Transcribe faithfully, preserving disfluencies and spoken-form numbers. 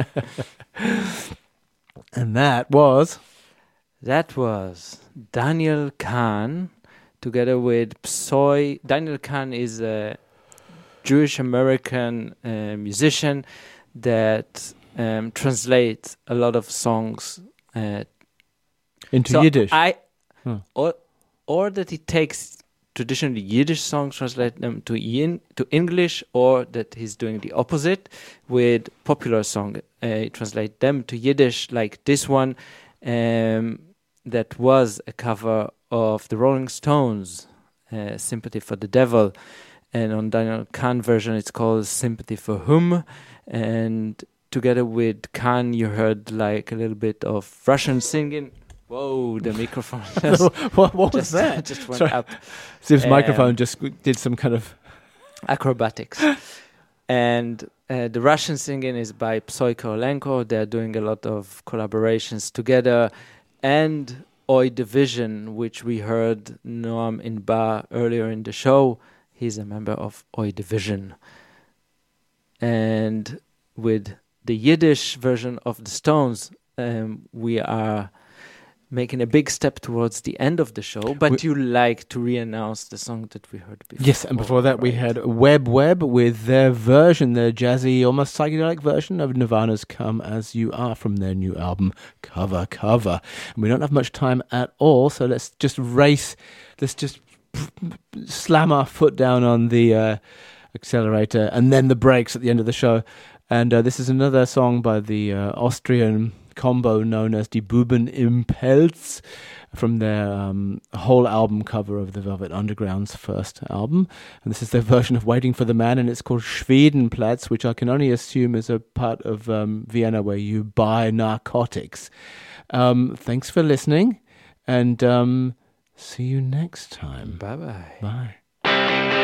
And that was... That was Daniel Kahn, together with Psy. Daniel Kahn is a Jewish-American uh, musician that um, translates a lot of songs uh, into so Yiddish. I, huh. or, or that he takes traditionally Yiddish songs, translate them to yin, to English, or that he's doing the opposite with popular song. Uh, translate them to Yiddish, like this one. Um, that was a cover of the Rolling Stones, uh, Sympathy for the Devil. And on Daniel Kahn version, it's called Sympathy for Whom. And together with Kahn, you heard like a little bit of Russian singing. Whoa, the microphone just, what, what was just, that? just went Sorry. up. Ziv's Um, microphone just did some kind of... acrobatics. And uh, the Russian singing is by Psy Korolenko. They're doing a lot of collaborations together. And Oi Division, which we heard Noam Inbar earlier in the show. He's a member of Oi Division. And with the Yiddish version of the Stones, um, we are making a big step towards the end of the show, but we you like to re-announce the song that we heard before. Yes, and before that right. we had Web Web with their version, their jazzy, almost psychedelic version of Nirvana's Come As You Are from their new album, Cover Cover. And we don't have much time at all, so let's just race, let's just slam our foot down on the uh, accelerator and then the brakes at the end of the show. And uh, this is another song by the uh, Austrian combo known as Die Buben im Pelz from their um, whole album cover of the Velvet Underground's first album. And this is their version of Waiting for the Man, and it's called Schwedenplatz, which I can only assume is a part of um, Vienna where you buy narcotics. Um, thanks for listening, and um, see you next time. Bye-bye. Bye.